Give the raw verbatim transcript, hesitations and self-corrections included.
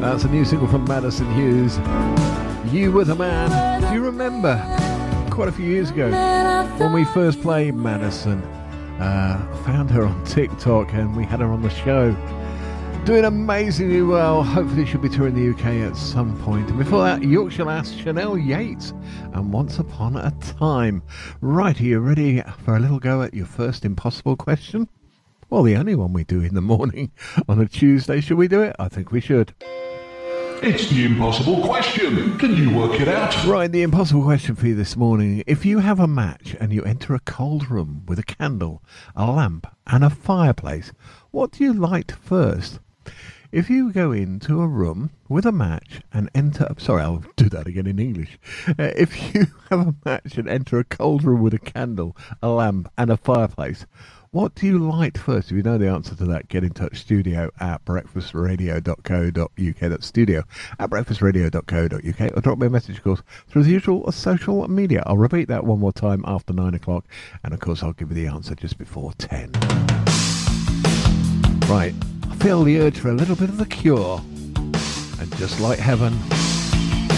That's a new single from Madison Hughes. You Were the Man. Do you remember quite a few years ago when we first played Madison? Uh, found her on TikTok and we had her on the show. Doing amazingly well. Hopefully she'll be touring the U K at some point. And before that, Yorkshire lass Chanel Yates and Once Upon a Time. Right, are you ready for a little go at your first impossible question? Well, the only one we do in the morning on a Tuesday. Should we do it? I think we should. It's the impossible question. Can you work it out? Right, the impossible question for you this morning. If you have a match and you enter a cold room with a candle, a lamp and a fireplace, what do you light first? If you go into a room with a match and enter... Sorry, I'll do that again in English. Uh, if you have a match and enter a cold room with a candle, a lamp and a fireplace, what do you light first? If you know the answer to that, get in touch. Studio at breakfast radio dot co dot uk. That's studio at breakfast radio dot co dot uk. Or drop me a message, of course, through the usual social media. I'll repeat that one more time after nine o'clock. And, of course, I'll give you the answer just before ten. Right. I feel the urge for a little bit of The Cure. And Just Like Heaven.